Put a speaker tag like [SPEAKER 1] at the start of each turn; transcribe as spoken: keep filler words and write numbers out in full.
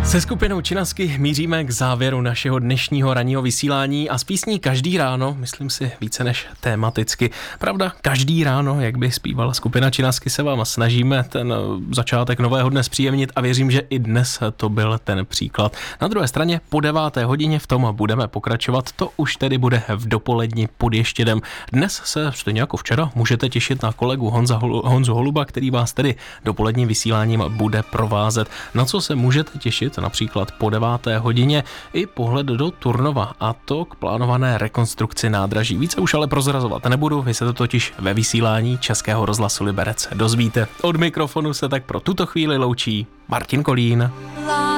[SPEAKER 1] Se skupinou Činasky míříme k závěru našeho dnešního ranního vysílání a s písní Každý ráno, myslím si více než tematicky. Pravda, každý ráno, jak by zpívala skupina Činasky, se vám snažíme ten začátek nového dne zpříjemnit a věřím, že i dnes to byl ten příklad. Na druhé straně po deváté hodině v tom budeme pokračovat, to už tedy bude v dopoledni pod Ještědem. Dnes se, stejně jako včera, můžete těšit na kolegu Honza Hol- Honzu Holuba, který vás tedy dopoledním vysíláním bude provázet. Na co se můžete těšit? Například po deváté hodině i pohled do Turnova, a to k plánované rekonstrukci nádraží. Více už ale prozrazovat nebudu, vy se to totiž ve vysílání Českého rozhlasu Liberec dozvíte. Od mikrofonu se tak pro tuto chvíli loučí Martin Kolín.